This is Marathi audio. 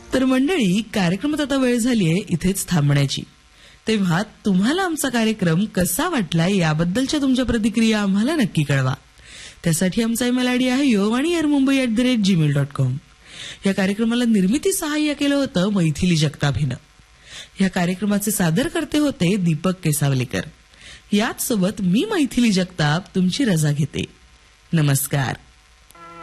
तर मंडळी, कार्यक्रमात आता वेळ झालीये इथेच थांबण्याची. तेव्हा तुम्हाला आमचा कार्यक्रम कसा वाटला याबद्दलच्या तुमच्या प्रतिक्रिया आम्हाला नक्की कळवा. त्यासाठी आमचा ईमेल आयडी आहे yovani@mumbai@gmail.com. या कार्यक्रमाला निर्मिती सहाय्य केलं होतं मैथिली जगताप हिनं. या कार्यक्रमाचे सादरकर्ते होते दीपक केसावलेकर. याच सोबत मी मैथिली जगताप तुमची रजा घेते. नमस्कार.